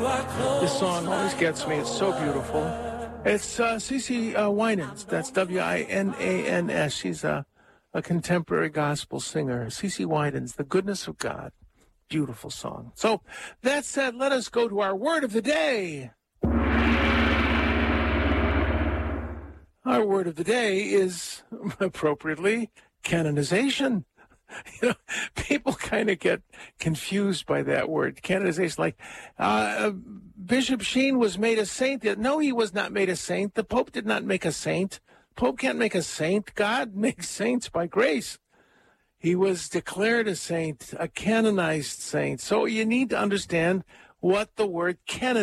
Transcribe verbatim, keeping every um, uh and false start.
This song always gets me. It's so beautiful. It's uh, CeCe uh, Winans. That's W I N A N S. She's a, a contemporary gospel singer. CeCe Winans, The Goodness of God. Beautiful song. So, that said, let us go to our word of the day. Our word of the day is, appropriately, canonization. You know, people kind of get confused by that word, canonization. Like, uh, Bishop Sheen was made a saint. No, he was not made a saint. The Pope did not make a saint. Pope can't make a saint. God makes saints by grace. He was declared a saint, a canonized saint. So you need to understand what the word canon